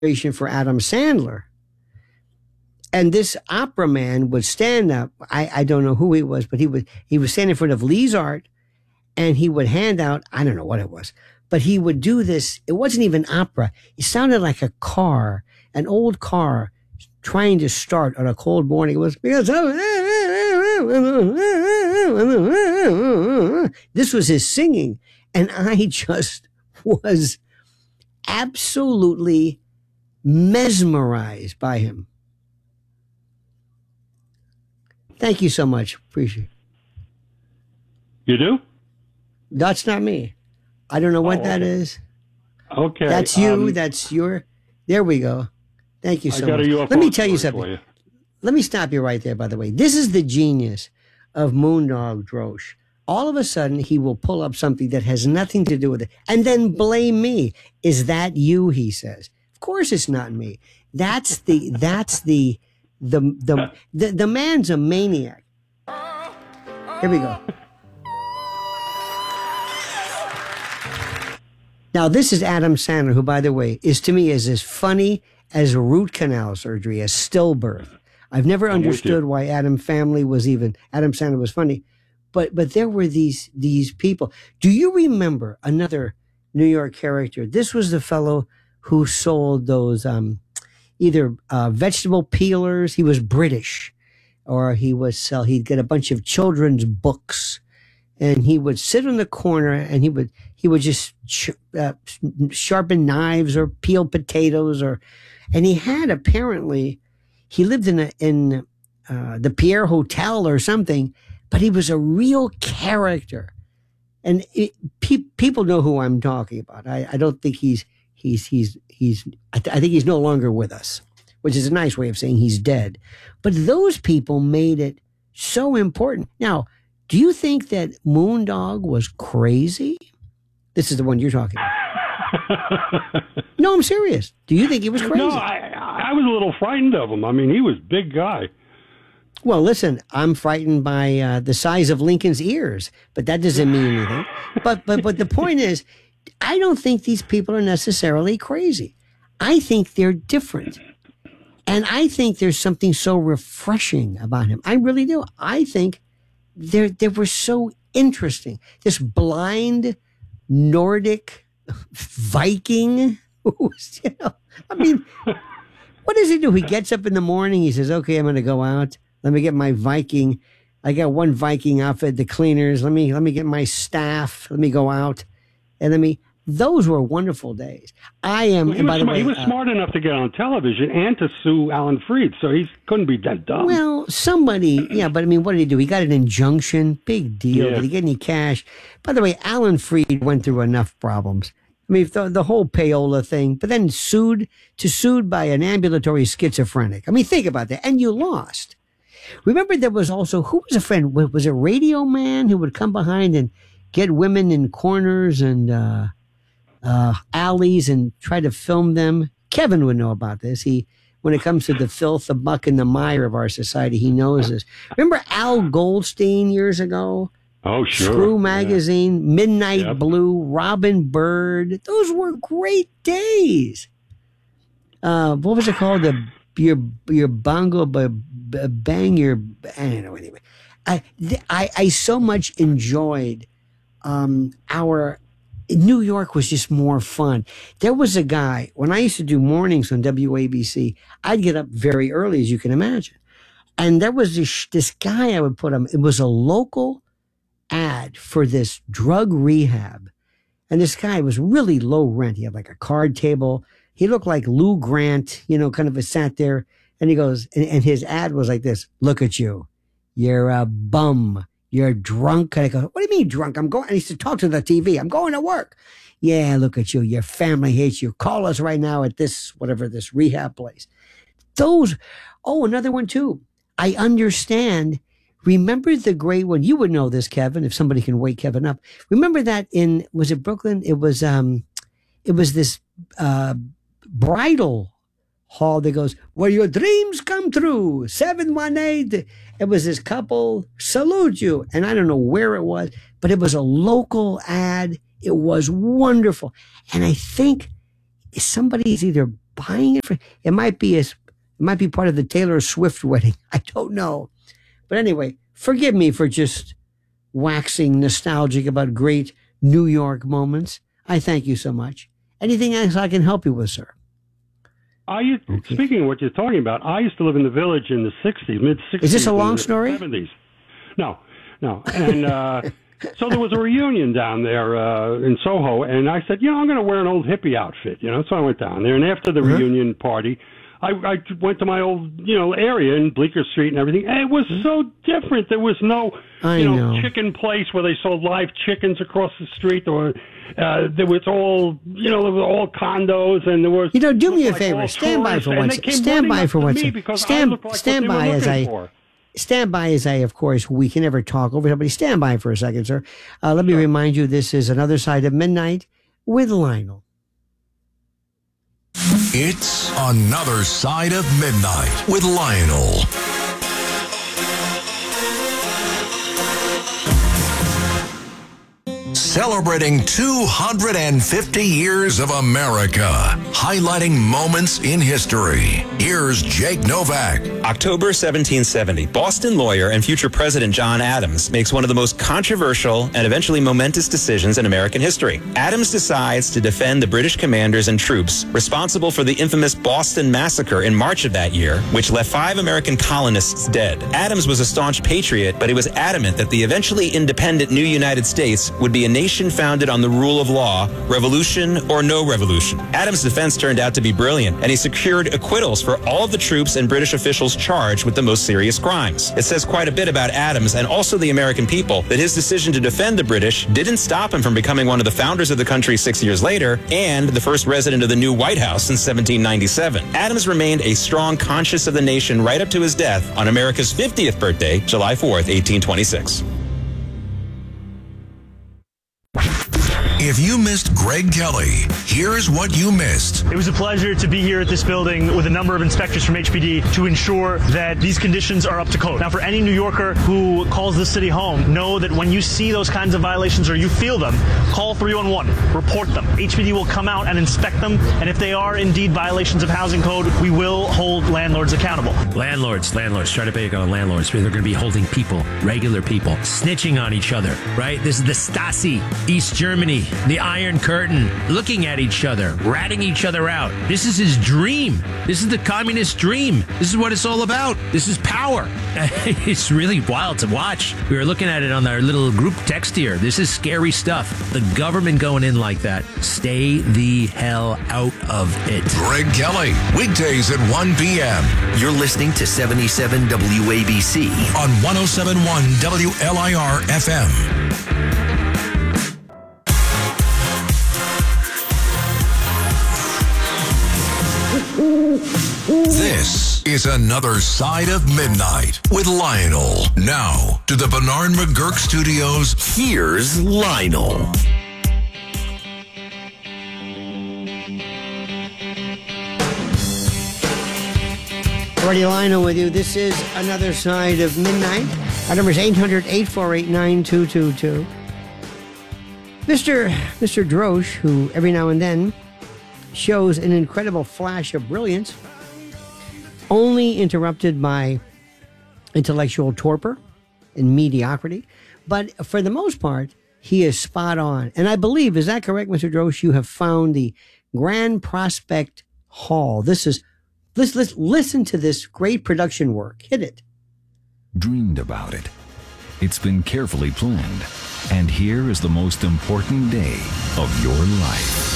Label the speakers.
Speaker 1: for Adam Sandler. And this opera man would stand up. I don't know who he was, but he was standing in front of Lee's Art, and he would hand out, I don't know what it was, but he would do this. It wasn't even opera. It sounded like a car, an old car trying to start on a cold morning. It was because this was his singing. And I just was absolutely mesmerized by him. Thank you so much. Appreciate it.
Speaker 2: You do?
Speaker 1: That's not me. I don't know what that is.
Speaker 2: Okay.
Speaker 1: That's you. That's your. There we go. Thank you so much. Let me tell you something. Let me stop you right there, by the way. This is the genius of Moondog Drosh. All of a sudden, he will pull up something that has nothing to do with it and then blame me. Is that you? He says. Of course it's not me. That's the man's a maniac. Here we go. Now, this is Adam Sandler, who, by the way, is to me is as funny as root canal surgery, as stillbirth. I've never understood why Adam Sandler was funny, but there were these people. Do you remember another New York character? This was the fellow who sold those either vegetable peelers. He was British, or he'd get a bunch of children's books, and he would sit in the corner and he would just sharpen knives or peel potatoes, and he had he lived in the Pierre Hotel or something, but he was a real character, and people know who I'm talking about. I don't think I think he's no longer with us, which is a nice way of saying he's dead. But those people made it so important. Now, do you think that Moondog was crazy? This is the one you're talking about. No, I'm serious. Do you think he was crazy?
Speaker 2: No, I was a little frightened of him. I mean, he was a big guy.
Speaker 1: Well, listen, I'm frightened by the size of Lincoln's ears, but that doesn't mean anything. But the point is, I don't think these people are necessarily crazy. I think they're different. And I think there's something so refreshing about him. I really do. I think they were so interesting. This blind Nordic Viking, I mean, what does he do? He gets up in the morning. He says, okay, I'm going to go out. Let me get my Viking. I got one Viking outfit, the cleaners. Let me get my staff. Let me go out. And those were wonderful days.
Speaker 2: He was smart enough to get on television and to sue Alan Freed, so he couldn't be that dumb.
Speaker 1: Well, somebody, but I mean, what did he do? He got an injunction. Big deal.
Speaker 2: Yeah.
Speaker 1: Did he get any cash? By the way, Alan Freed went through enough problems. I mean, the whole payola thing, but then sued by an ambulatory schizophrenic. I mean, think about that. And you lost. Remember, there was also, who was a friend? Was it Radio Man who would come behind and get women in corners and alleys and try to film them? Kevin would know about this. When it comes to the filth, the muck, and the mire of our society, he knows this. Remember Al Goldstein years ago?
Speaker 2: Oh, sure.
Speaker 1: Screw Magazine, Midnight Blue, Robin Bird. Those were great days. What was it called? Your bongo, bang your. I don't know. Anyway, I so much enjoyed our. New York was just more fun. There was a guy, when I used to do mornings on WABC, I'd get up very early, as you can imagine. And there was this guy I would put him. It was a local ad for this drug rehab. And this guy was really low rent. He had like a card table. He looked like Lou Grant, kind of sat there. And he goes, and his ad was like this: look at you. You're a bum. You're drunk. And I go, what do you mean drunk? I'm going. And he said, talk to the TV. I'm going to work. Yeah, look at you. Your family hates you. Call us right now at this rehab place. Another one too. I understand. Remember the great one? You would know this, Kevin, if somebody can wake Kevin up. Remember that was it Brooklyn? It was this bridal hall that goes, where your dreams come true, 718. It was this couple, salute you. And I don't know where it was, but it was a local ad. It was wonderful. And I think somebody's either buying it for? It might be part of the Taylor Swift wedding. I don't know. But anyway, forgive me for just waxing nostalgic about great New York moments. I thank you so much. Anything else I can help you with, sir?
Speaker 2: Speaking of what you're talking about, I used to live in the Village in the 60s, mid-60s.
Speaker 1: Is this a long story?
Speaker 2: 70s. No. And so there was a reunion down there in Soho, and I said, I'm going to wear an old hippie outfit, So I went down there, and after the reunion party, I went to my old, area in Bleecker Street and everything. And it was so different. There was no, chicken place where they sold live chickens across the street, or there was all, there were all condos, and there was.
Speaker 1: Do me a favor. Stand by for one second. Stand by for one second. Stand by as I, of course, we can never talk over somebody. Stand by for a second, sir. Let me remind you, this is Another Side of Midnight with Lionel.
Speaker 3: It's Another Side of Midnight with Lionel. Celebrating 250 years of America, highlighting moments in history. Here's Jake Novak.
Speaker 4: October 1770, Boston lawyer and future President John Adams makes one of the most controversial and eventually momentous decisions in American history. Adams decides to defend the British commanders and troops responsible for the infamous Boston Massacre in March of that year, which left 5 American colonists dead. Adams was a staunch patriot, but he was adamant that the eventually independent new United States would be a nation founded on the rule of law, revolution or no revolution. Adams' defense turned out to be brilliant, and he secured acquittals for all of the troops and British officials charged with the most serious crimes. It says quite a bit about Adams and also the American people that his decision to defend the British didn't stop him from becoming one of the founders of the country 6 years later and the first resident of the new White House in 1797. Adams remained a strong conscience of the nation right up to his death on America's 50th birthday, July 4th, 1826.
Speaker 3: If you missed Greg Kelly, here's what you missed.
Speaker 5: It was a pleasure to be here at this building with a number of inspectors from HPD to ensure that these conditions are up to code. Now, for any New Yorker who calls this city home, know that when you see those kinds of violations or you feel them, call 311, report them. HPD will come out and inspect them, and if they are indeed violations of housing code, we will hold landlords accountable.
Speaker 6: Landlords, try to pick on landlords. They're going to be holding people, regular people, snitching on each other, right? This is the Stasi, East Germany, the Iron Curtain, looking at each other, ratting each other out. This is his dream. This is the communist dream. This is what it's all about. This is power. It's really wild to watch. We were looking at it on our little group text here. This is scary stuff. The government going in like that. Stay the hell out of it.
Speaker 3: Greg Kelly, weekdays at 1 p.m.
Speaker 7: You're listening to 77 WABC
Speaker 3: on 107.1 WLIR FM. This is Another Side of Midnight with Lionel. Now, to the Bernard McGurk Studios, here's Lionel.
Speaker 1: Alrighty, Lionel with you. This is Another Side of Midnight. Our number is 800-848-9222. Mr. Drosh, who every now and then shows an incredible flash of brilliance, only interrupted by intellectual torpor and mediocrity. But for the most part, he is spot on. And I believe, is that correct, Mr. Drosh? You have found the Grand Prospect Hall. Let's listen to this great production work. Hit it.
Speaker 8: Dreamed about it. It's been carefully planned. And here is the most important day of your life.